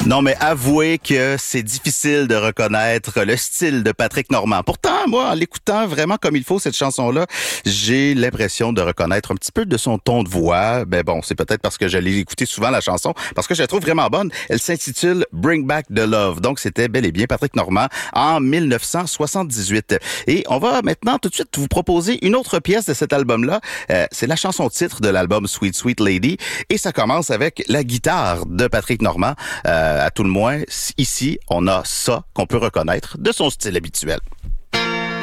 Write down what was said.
Non, mais avouez que c'est difficile de reconnaître le style de Patrick Normand. Pourtant, moi, en l'écoutant vraiment comme il faut, cette chanson-là, j'ai l'impression de reconnaître un petit peu de son ton de voix. Ben bon, c'est peut-être parce que je l'ai écouté souvent, la chanson, parce que je la trouve vraiment bonne. Elle s'intitule Bring Back the Love. Donc, c'était bel et bien Patrick Normand en 1978. Et on va maintenant tout de suite vous proposer une autre pièce de cet album-là. C'est la chanson titre de l'album Sweet Sweet Lady. Et ça commence avec la guitare de Patrick Normand. À tout le moins, ici, on a ça qu'on peut reconnaître de son style habituel.